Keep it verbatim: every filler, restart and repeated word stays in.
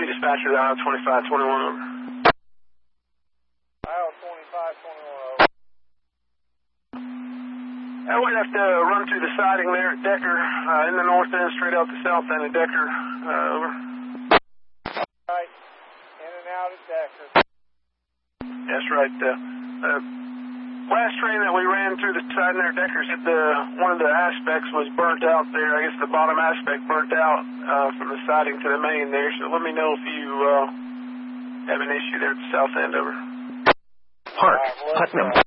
Copy, dispatcher, the aisle twenty-five twenty-one, over. Aisle twenty-five twenty-one, over. Uh, we'd have to run through the siding there at Decker, uh, in the north end, straight out the south end of Decker, uh, over. Right, in and out at Decker. That's right. Uh, uh, last train that we ran through the siding there at Decker said the, one of the aspects was burnt out there. I guess the bottom aspect burnt out uh, from the siding to the main there, so let me know if you uh, have an issue there at the south end, over. Park, Putnam.